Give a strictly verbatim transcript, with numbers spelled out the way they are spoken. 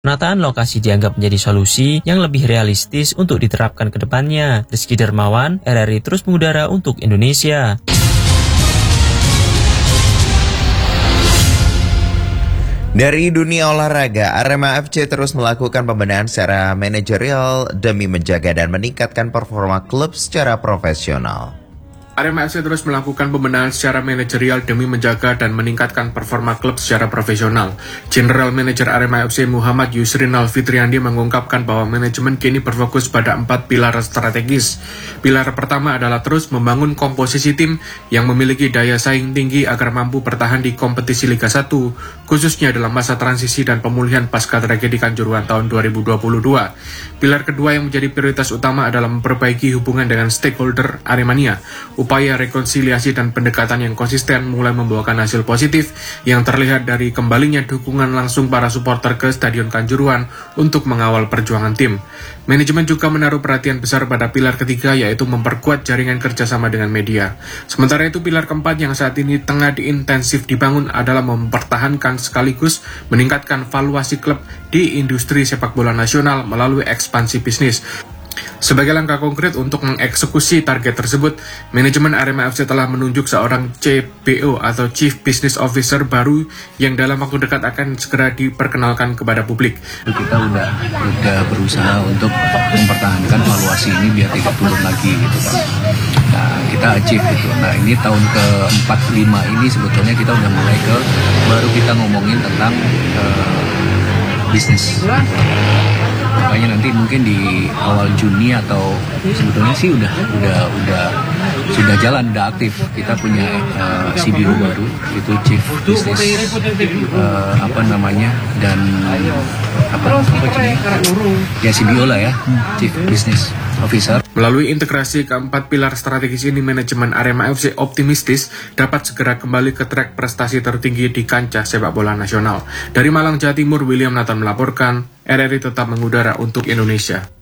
Penataan lokasi dianggap menjadi solusi yang lebih realistis untuk diterapkan ke depannya. Rizky Dermawan, R R I terus mengudara untuk Indonesia. Dari dunia olahraga, Arema F C terus melakukan pembenahan secara manajerial demi menjaga dan meningkatkan performa klub secara profesional. Arema F C terus melakukan pembenahan secara manajerial demi menjaga dan meningkatkan performa klub secara profesional. General Manager Arema F C Muhammad Yusrinal Fitriandi mengungkapkan bahwa manajemen kini berfokus pada empat pilar strategis. Pilar pertama adalah terus membangun komposisi tim yang memiliki daya saing tinggi agar mampu bertahan di kompetisi Liga satu, khususnya dalam masa transisi dan pemulihan pasca tragedi Kanjuruhan tahun dua ribu dua puluh dua. Pilar kedua yang menjadi prioritas utama adalah memperbaiki hubungan dengan stakeholder Aremania. Upaya rekonsiliasi dan pendekatan yang konsisten mulai membuahkan hasil positif yang terlihat dari kembalinya dukungan langsung para supporter ke Stadion Kanjuruhan untuk mengawal perjuangan tim. Manajemen juga menaruh perhatian besar pada pilar ketiga, yaitu memperkuat jaringan kerjasama dengan media. Sementara itu pilar keempat yang saat ini tengah diintensif dibangun adalah mempertahankan sekaligus meningkatkan valuasi klub di industri sepak bola nasional melalui ekspansi bisnis. Sebagai langkah konkret untuk mengeksekusi target tersebut, manajemen Arema F C telah menunjuk seorang C B O atau Chief Business Officer baru yang dalam waktu dekat akan segera diperkenalkan kepada publik. Kita udah udah berusaha untuk mempertahankan valuasi ini biar tidak turun lagi gitu kan. Nah, kita achieve gitu. Nah, ini tahun ke empat lima ini sebetulnya kita udah mulai ke baru kita ngomongin tentang uh, bisnis. Makanya nanti mungkin di awal Juni atau sebetulnya sih udah udah udah sudah jalan, udah aktif. Kita punya uh, C B O baru, itu Chief Business uh, apa namanya dan apa apa ya C B O lah ya, Chief Business Officer. Melalui integrasi keempat pilar strategis ini, manajemen Arema F C optimistis dapat segera kembali ke trek prestasi tertinggi di kancah sepak bola nasional. Dari Malang, Jawa Timur, William Nathan melaporkan. R R I tetap mengudara untuk Indonesia.